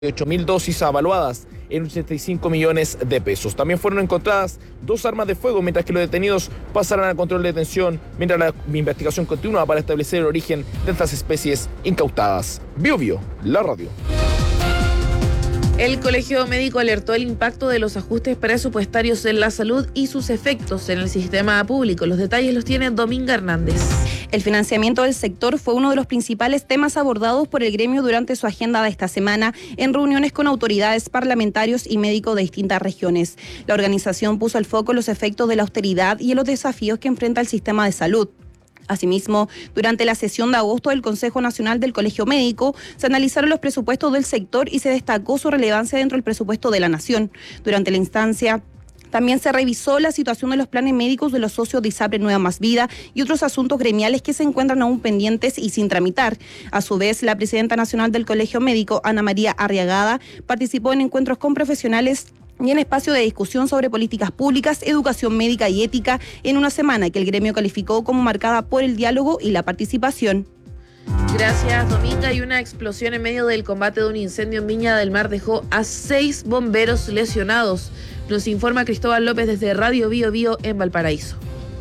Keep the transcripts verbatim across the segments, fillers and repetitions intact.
ocho mil dosis avaluadas en ochenta y cinco millones de pesos. También fueron encontradas dos armas de fuego, mientras que los detenidos pasarán al control de detención, mientras la investigación continúa para establecer el origen de estas especies incautadas. Bio Bio, la radio. El Colegio Médico alertó el impacto de los ajustes presupuestarios en la salud y sus efectos en el sistema público. Los detalles los tiene Dominga Hernández. El financiamiento del sector fue uno de los principales temas abordados por el gremio durante su agenda de esta semana en reuniones con autoridades, parlamentarios y médicos de distintas regiones. La organización puso el foco en los efectos de la austeridad y en los desafíos que enfrenta el sistema de salud. Asimismo, durante la sesión de agosto del Consejo Nacional del Colegio Médico, se analizaron los presupuestos del sector y se destacó su relevancia dentro del presupuesto de la Nación. Durante la instancia, también se revisó la situación de los planes médicos de los socios de ISAPRE Nueva Más Vida y otros asuntos gremiales que se encuentran aún pendientes y sin tramitar. A su vez, la presidenta nacional del Colegio Médico, Ana María Arriagada, participó en encuentros con profesionales y en espacio de discusión sobre políticas públicas, educación médica y ética en una semana que el gremio calificó como marcada por el diálogo y la participación. Gracias, Dominga. Y una explosión en medio del combate de un incendio en Viña del Mar dejó a seis bomberos lesionados. Nos informa Cristóbal López desde Radio Bio Bio en Valparaíso.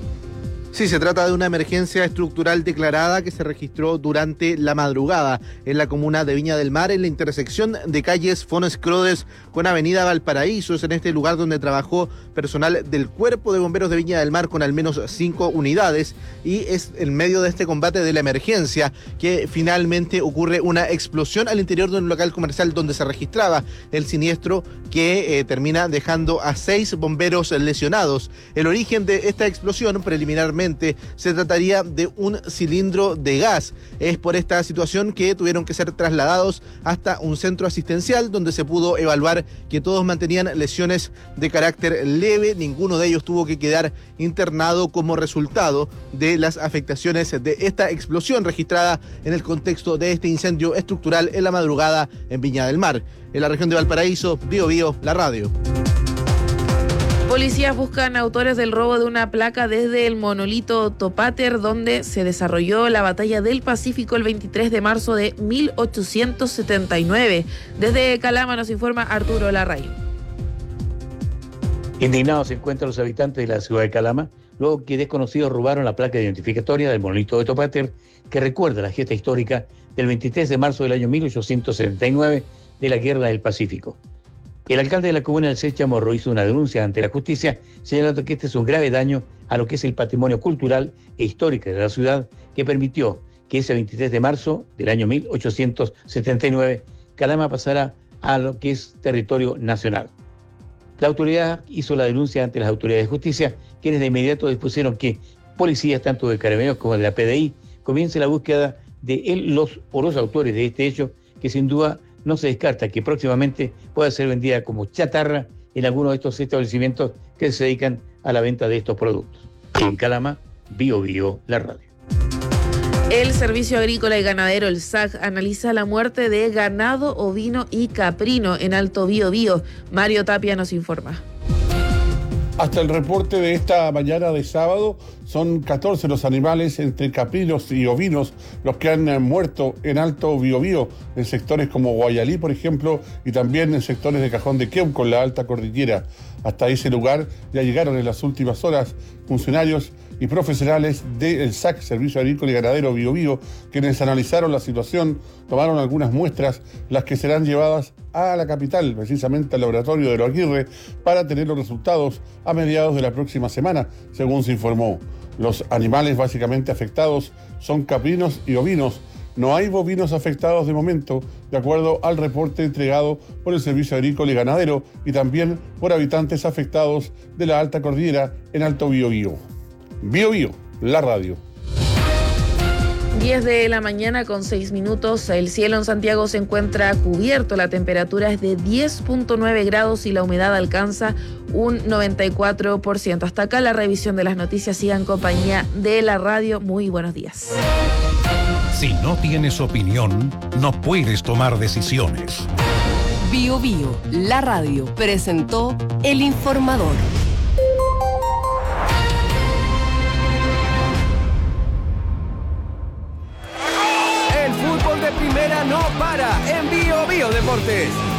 Sí, se trata de una emergencia estructural declarada que se registró durante la madrugada en la comuna de Viña del Mar, en la intersección de calles Fones Crodes con Avenida Valparaíso. Es en este lugar donde trabajó personal del Cuerpo de Bomberos de Viña del Mar con al menos cinco unidades, y es en medio de este combate de la emergencia que finalmente ocurre una explosión al interior de un local comercial donde se registraba el siniestro, que eh, termina dejando a seis bomberos lesionados. El origen de esta explosión preliminarmente se trataría de un cilindro de gas. Es por esta situación que tuvieron que ser trasladados hasta un centro asistencial donde se pudo evaluar que todos mantenían lesiones de carácter leve. Ninguno de ellos tuvo que quedar internado como resultado de las afectaciones de esta explosión registrada en el contexto de este incendio estructural en la madrugada en Viña del Mar. En la región de Valparaíso, Bio Bio, la radio. Policías buscan autores del robo de una placa desde el monolito Topáter, donde se desarrolló la batalla del Pacífico el veintitrés de marzo de mil ochocientos setenta y nueve. Desde Calama nos informa Arturo Larraín. Indignados se encuentran los habitantes de la ciudad de Calama, luego que desconocidos robaron la placa identificatoria del monolito de Topáter, que recuerda la gesta histórica del veintitrés de marzo del año mil ochocientos setenta y nueve de la Guerra del Pacífico. El alcalde de la comuna del Sechamo hizo una denuncia ante la justicia, señalando que este es un grave daño a lo que es el patrimonio cultural e histórico de la ciudad, que permitió que ese veintitrés de marzo del año mil ochocientos setenta y nueve Calama pasara a lo que es territorio nacional. La autoridad hizo la denuncia ante las autoridades de justicia, quienes de inmediato dispusieron que policías, tanto de Carabineros como de la P D I, comience la búsqueda de él, los o los autores de este hecho, que sin duda no se descarta que próximamente pueda ser vendida como chatarra en algunos de estos establecimientos que se dedican a la venta de estos productos. En Calama, Bio Bio, la radio. El Servicio Agrícola y Ganadero, el S A C, analiza la muerte de ganado ovino y caprino en Alto Biobío. Mario Tapia nos informa. Hasta el reporte de esta mañana de sábado, son catorce los animales entre caprinos y ovinos los que han muerto en Alto Biobío, en sectores como Guayalí, por ejemplo, y también en sectores de Cajón de Queuco, en la alta cordillera. Hasta ese lugar ya llegaron en las últimas horas funcionarios y profesionales del S A C, Servicio Agrícola y Ganadero Biobío, quienes analizaron la situación, tomaron algunas muestras, las que serán llevadas a la capital, precisamente al laboratorio de Lo Aguirre, para tener los resultados a mediados de la próxima semana, según se informó. Los animales básicamente afectados son caprinos y ovinos. No hay bovinos afectados de momento, de acuerdo al reporte entregado por el Servicio Agrícola y Ganadero, y también por habitantes afectados de la alta cordillera en Alto Biobío. Bio Bio, la radio. diez de la mañana con seis minutos. El cielo en Santiago se encuentra cubierto. La temperatura es de diez punto nueve grados y la humedad alcanza un noventa y cuatro por ciento. Hasta acá la revisión de las noticias. Sigan en compañía de la radio. Muy buenos días. Si no tienes opinión, no puedes tomar decisiones. Bio Bio, la radio, presentó El Informador. El fútbol de primera no para en Bio Bio Deportes. Chile.